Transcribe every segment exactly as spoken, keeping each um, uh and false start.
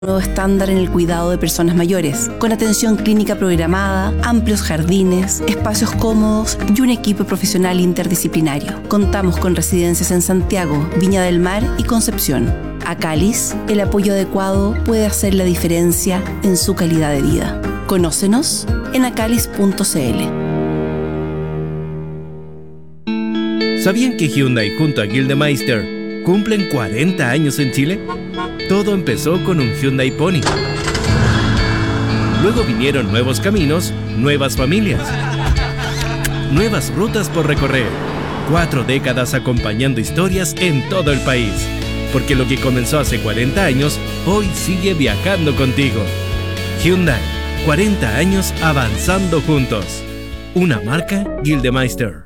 Nuevo estándar en el cuidado de personas mayores, con atención clínica programada, amplios jardines, espacios cómodos y un equipo profesional interdisciplinario. Contamos con residencias en Santiago, Viña del Mar y Concepción. Acalis, el apoyo adecuado puede hacer la diferencia en su calidad de vida. Conócenos en acalis punto c l. ¿Sabían que Hyundai junto a Gildemeister cumplen cuarenta años en Chile? Todo empezó con un Hyundai Pony. Luego vinieron nuevos caminos, nuevas familias, nuevas rutas por recorrer. Cuatro décadas acompañando historias en todo el país. Porque lo que comenzó hace cuarenta años, hoy sigue viajando contigo. Hyundai, cuarenta años avanzando juntos. Una marca Gildemeister.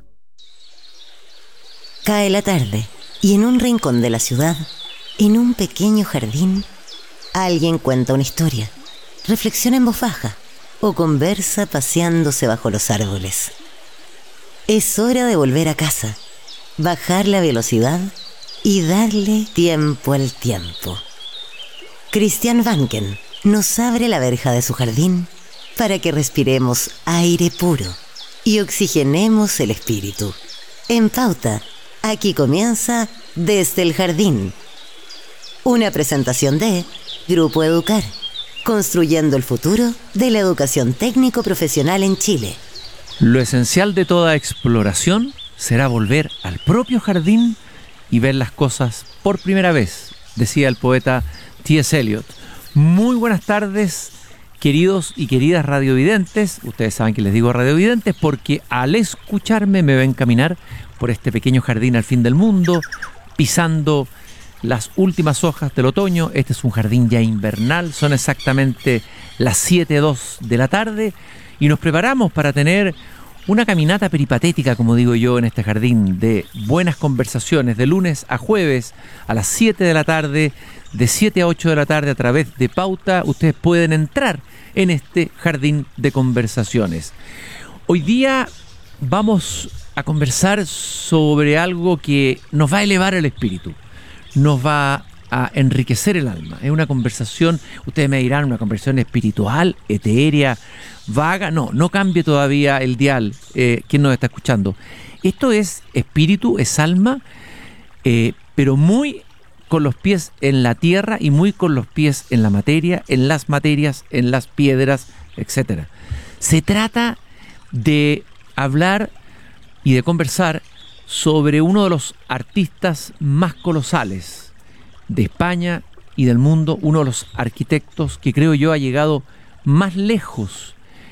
Cae la tarde y en un rincón de la ciudad, en un pequeño jardín, alguien cuenta una historia, reflexiona en voz baja o conversa paseándose bajo los árboles. Es hora de volver a casa, bajar la velocidad y darle tiempo al tiempo. Christian Vanken nos abre la verja de su jardín para que respiremos aire puro y oxigenemos el espíritu. En Pauta, aquí comienza Desde el Jardín. Una presentación de Grupo Educar, construyendo el futuro de la educación técnico-profesional en Chile. Lo esencial de toda exploración será volver al propio jardín y ver las cosas por primera vez, decía el poeta T S Eliot. Muy buenas tardes, queridos y queridas radiovidentes. Ustedes saben que les digo radiovidentes porque al escucharme me ven caminar por este pequeño jardín al fin del mundo, pisando las últimas hojas del otoño. Este es un jardín ya invernal, son exactamente las siete cero dos de la tarde y nos preparamos para tener una caminata peripatética, como digo yo, en este jardín de buenas conversaciones de lunes a jueves a las siete de la tarde, de siete a ocho de la tarde a través de Pauta. Ustedes pueden entrar en este jardín de conversaciones. Hoy día vamos a conversar sobre algo que nos va a elevar el espíritu, nos va a enriquecer el alma. Es una conversación, ustedes me dirán, una conversación espiritual, etérea, vaga. No, no cambie todavía el dial, eh, quien nos está escuchando. Esto es espíritu, es alma, eh, pero muy con los pies en la tierra y muy con los pies en la materia, en las materias, en las piedras, etcétera. Se trata de hablar y de conversar sobre uno de los artistas más colosales de España y del mundo, uno de los arquitectos que creo yo ha llegado más lejos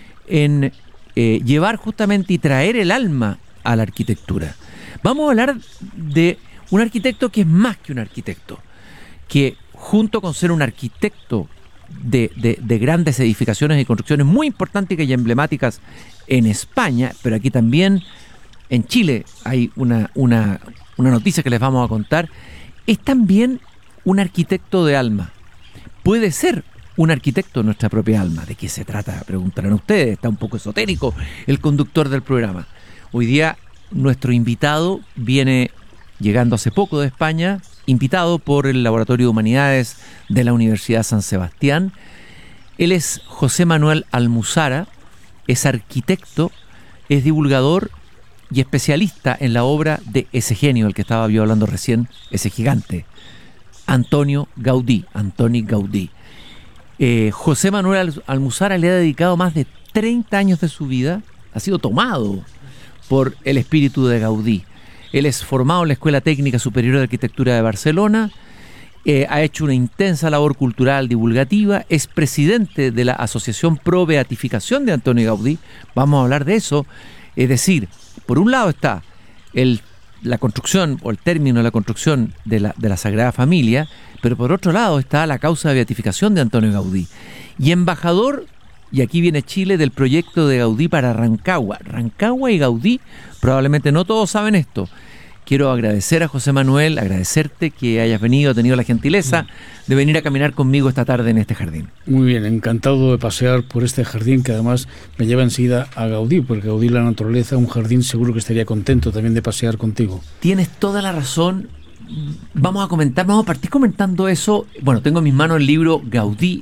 en eh, llevar justamente y traer el alma a la arquitectura. Vamos a hablar de un arquitecto que es más que un arquitecto, que junto con ser un arquitecto de, de, de grandes edificaciones y construcciones muy importantes y emblemáticas en España, pero aquí también en Chile hay una, una, una noticia que les vamos a contar, es también un arquitecto de alma. Puede ser un arquitecto de nuestra propia alma. ¿De qué se trata? Preguntarán ustedes. Está un poco esotérico el conductor del programa. Hoy día nuestro invitado viene llegando hace poco de España, invitado por el Laboratorio de Humanidades de la Universidad San Sebastián. Él es José Manuel Almuzara, es arquitecto, es divulgador y especialista en la obra de ese genio, el que estaba yo hablando recién, ese gigante, Antonio Gaudí, Antoni Gaudí. Eh, José Manuel Almuzara le ha dedicado más de treinta años de su vida, ha sido tomado por el espíritu de Gaudí. Él es formado en la Escuela Técnica Superior de Arquitectura de Barcelona, eh, ha hecho una intensa labor cultural divulgativa, es presidente de la Asociación Pro Beatificación de Antoni Gaudí. Vamos a hablar de eso. Es decir, por un lado está el, la construcción o el término de la construcción de la, de la Sagrada Familia, pero por otro lado está la causa de beatificación de Antonio Gaudí. Y embajador, y aquí viene Chile, del proyecto de Gaudí para Rancagua. Rancagua y Gaudí, probablemente no todos saben esto. Quiero agradecer a José Manuel, agradecerte que hayas venido, tenido la gentileza de venir a caminar conmigo esta tarde en este jardín. Muy bien, encantado de pasear por este jardín que además me lleva enseguida a Gaudí, porque Gaudí la naturaleza, un jardín, seguro que estaría contento también de pasear contigo. Tienes toda la razón. vamos a comentar, vamos a partir comentando eso. Bueno, tengo en mis manos el libro Gaudí,